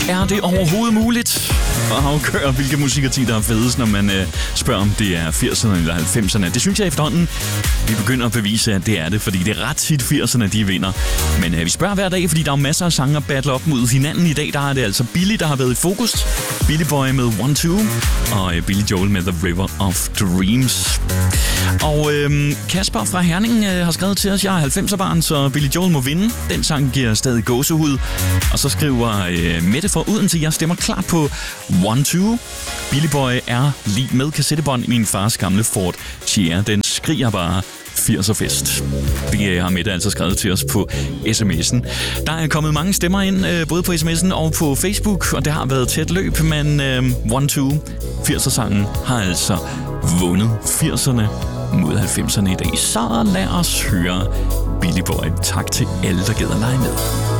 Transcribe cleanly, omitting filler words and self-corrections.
Er det overhovedet muligt at afgøre, hvilke musikartier der er fedest, når man spørger, om det er 80'erne eller 90'erne? Det synes jeg efterhånden, vi begynder at bevise, at det er det, fordi det er ret tit 80'erne, de vinder. Men vi spørger hver dag, fordi der er masser af sange at battle op mod hinanden. I dag der er det altså Billy, der har været i fokus. Billy Boy med 1-2 og Billy Joel med The River of Dreams. Og Kasper fra Herning har skrevet til os, jeg er 90'er-barn, så Billy Joel må vinde. Den sang giver stadig gåsehud. Og så skriver Mette fra Odense, jeg stemmer klart på 1-2. Billy Boy er lige med kassettebånd i min fars gamle Ford Sierra. Den skriger bare 80'er fest. Det har Mette altså skrevet til os på sms'en. Der er kommet mange stemmer ind, både på sms'en og på Facebook, og det har været tæt løb, men 1-2, 80'er-sangen, har altså vundet 80'erne mod 90'erne i dag. Så lad os høre Billy Boy. Tak til alle, der gider lege med.